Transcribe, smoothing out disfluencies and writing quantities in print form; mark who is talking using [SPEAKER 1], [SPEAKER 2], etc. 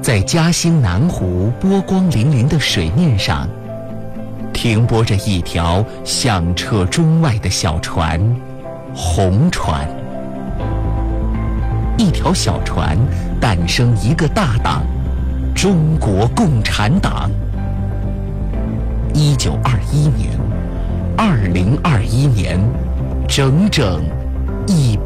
[SPEAKER 1] 在嘉兴南湖波光粼粼的水面上，停泊着一条响彻中外的小船——红船。一条小船诞生一个大党——中国共产党。1921年、2021年，整整100